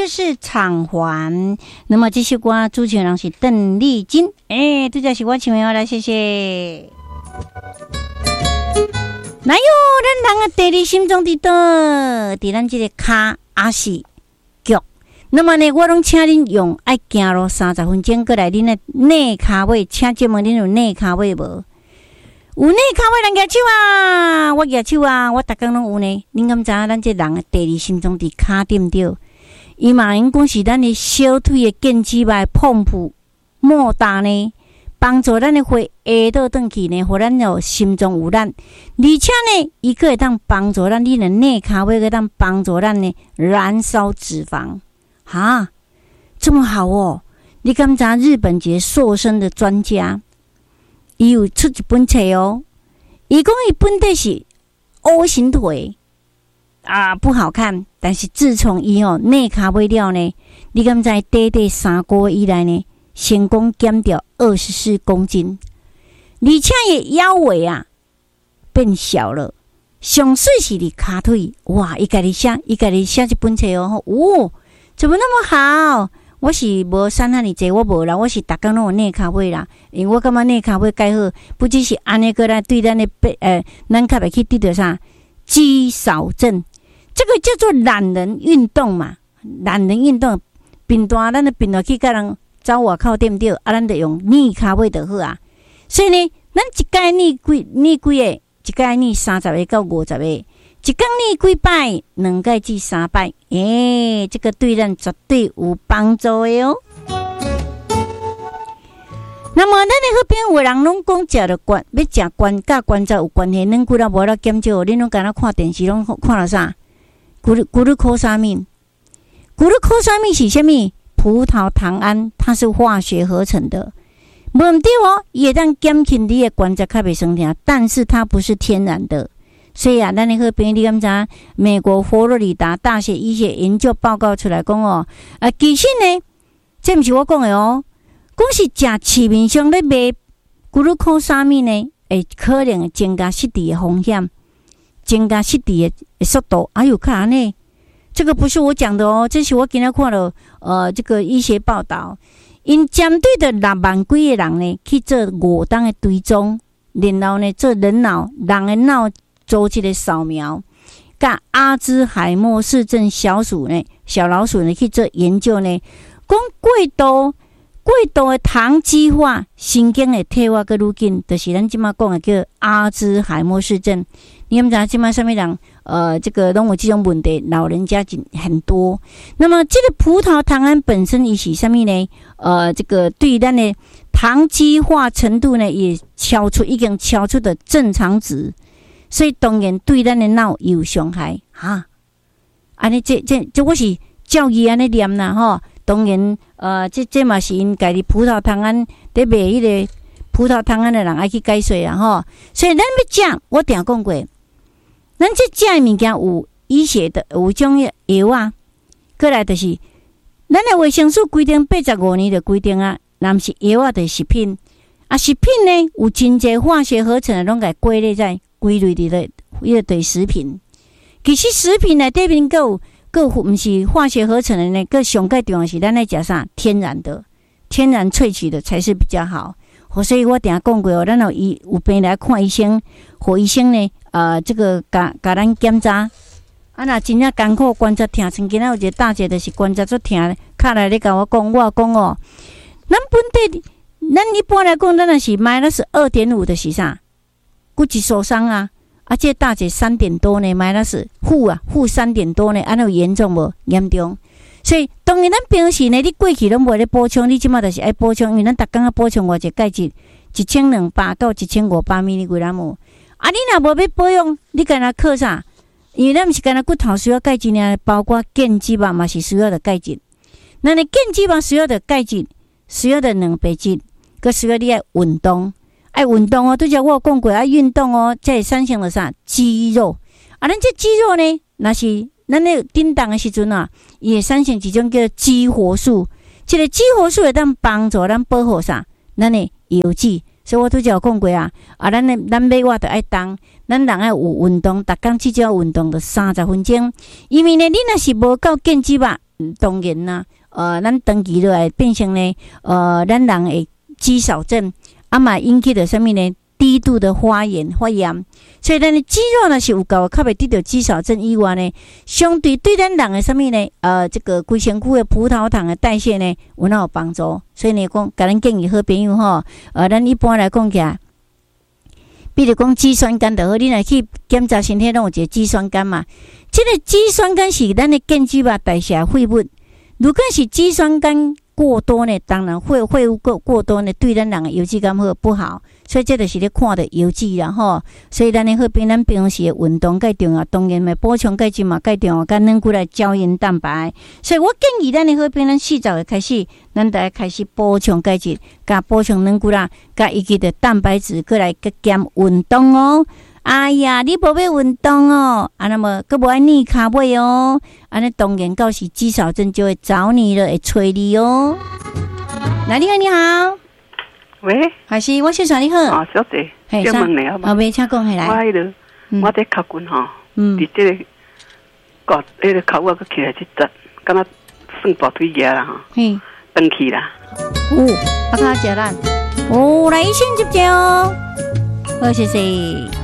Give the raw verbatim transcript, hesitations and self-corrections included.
的是偿还。那么这首歌主持人是邓丽君，哎，这就是我请朋友来，谢谢。哪有咱人的第二心中的道，伫咱这个卡也是脚。那么呢，我拢请恁用爱行路三十分钟过来，恁的内骹尾，请问恁有内骹尾无？有内骹尾人举手啊！我举手啊！我逐工拢有呢。恁敢知影咱这人的第二心中伫骹对毋对？伊嘛因讲是咱的小腿的腱肌肉碰触莫大呢。帮助咱的血下倒转去呢，互咱有心脏有力，而且呢，伊个会当帮助咱你的内骹尾，个当帮助咱呢燃烧脂肪，哈，这么好哦！你敢知日本一个瘦身的专家，伊有出一本册哦，伊讲伊本体是 O 型腿啊，不好看，但是自从伊哦内骹尾了呢，你敢知短短三个月以来呢？成功减掉二十四公斤，而且也腰围啊变小了。上水是你骹腿，哇！伊家己写，伊家己写一本册哦，哦，怎么那么好？我是无瘦遐尼济，我无啦，我是逐工拢有内骹尾啦。因为我感觉内骹尾介好，不只是安尼个来对咱的背，呃，咱较袂去得到啥肌少症，这个叫做懒人运动嘛。懒人运动，平大咱的平大去甲人。走外口对毋对？啊，咱就用逆骹尾就好啊。所以呢，咱一届逆几逆几个，一届逆三十个到五十个，一工逆几摆，两届至三摆，诶、欸，这个对咱绝对有帮助的哦。那么，咱的迄边有人拢讲食着关，要食关甲关节有关系，恁几若无啦减少，恁拢敢若看电视拢看了啥？咕噜咕噜科沙米，咕噜科沙米是啥物？葡萄糖胺，它是化学合成的，无毋对哦，也当减轻你的关节较袂酸痛，但是它不是天然的。所以啊，咱的好朋友，你敢知？美国佛罗里达大学医学研究报告出来讲哦，啊，其实呢，这毋是我讲的哦，讲是食市面上咧卖咕噜科沙米呢，会可能会增加失智的风险，增加失智的速度，还有看呢。这个不是我讲的哦，这是我今天看了呃这个医学报道，因针对的六万几个人呢去做五档的追踪，然后呢做人脑人的脑组织的扫描，甲阿兹海默氏症小鼠呢小老鼠呢去做研究呢，讲过度过度的糖基化神经的退化个愈紧，就是咱即马讲的叫阿兹海默氏症。你们知道即马什么人？呃，这个拢有这种问题，老人家很多。那么，这个葡萄糖胺本身也是什么呢？呃，这个对咱的糖基化程度呢，也超出已经超出的正常值，所以当然对咱的脑有伤害哈。安尼这这这我是教育安尼念啦吼。当然，呃，这这嘛是因家己葡萄糖胺在卖迄个葡萄糖胺的人爱去解说啦吼。所以咱要食，我定讲过。咱这食的物件有医学的，有种药啊，过来就是咱的卫生署规定八十五年的规定啊，那毋是药啊，就是食品啊，食品呢有真侪化学合成的，拢给归类在归类伫咧迄个对食品。其实食品内底面有个毋是化学合成的呢，个上介重要是咱来食啥天然的、天然萃取的才是比较好。所以我定讲过哦，咱有医有病来看医生，和医生呢。呃，这个甲甲咱检查，啊，若真正艰苦关节疼，像今仔有一个大姐就是关节足疼，卡来咧甲我讲，我讲哦，咱本地，咱一般来讲，咱若是买那是二点五的是啥？骨质受伤啊，啊，这大姐三点多呢，买那是负啊，负三点多呢，安有严重无？严重。所以当然咱平时呢，你过去拢无咧补充，你即马就是爱补充，因为咱逐工啊补充偌济钙质，一千两百到一千五百米哩几兰姆。啊，你若无要保养，你干那靠啥？因为咱毋是干那骨头需要钙质呢，包括腱肌肉嘛是需要的钙质。那你腱肌肉需要的钙质，需要的蛋白质，佮需要你爱运动，爱运动哦。拄则我有讲过，爱运动哦，才会产生了啥肌肉。啊，咱这肌肉呢，若是咱咧振动的时阵啊，伊会产生一种叫肌活素。这个肌活素会当帮助咱保护啥？咱的油脂。所以我拄则有讲过啊，啊，咱的咱买我着爱动，咱人爱有运动，逐工至少运动着三十分钟。因为呢，你若是无够腱肌肉， 当然啦，呃，咱长期落来变成呢，呃，咱人的肌少症，啊嘛引起的什么呢？低度的发炎、发炎，所以咱的肌肉呢是有够，较袂得到肌少症以外呢，相对对咱人的什么呢？呃，这个规身躯的葡萄糖的代谢呢，有哪有帮助？所以呢，讲，甲咱建议好朋友吼，呃，咱一般来讲起来，比如讲肌酸酐就好，你若去检查身体，拢有一个肌酸酐嘛。这个肌酸酐是咱的建基吧代谢废物，如果是肌酸酐过多呢，当然会废物过过多呢，对咱人的油脂感会不好。所以这就是咧看的油脂啦吼，所以咱的好比咱平时的运动介重要，当然咪补充钙质嘛介重要，甲咱过来胶原蛋白。所以我建议咱的好比咱四十岁开始，咱就要开始补充钙质，甲补充咱过来，甲伊个的蛋白质过来加减运动哦。哎呀，你无要运动哦，啊那么佫无爱逆骹尾哦，安尼当然到时肌少症就会找你了，会催你哦。来，你好，你好。 喂， 还是我先生你好。 啊，小姐， 嘿， 请问你好吗？ 后面请讲下来。 我迄个，我在脚筋吼，伫这个骨，迄个脚我佮起来去折，敢若算大腿夹啦吼。嘿，断去啦。 哦，啊，卡食咱。哦，来医生接接哦。好，谢谢。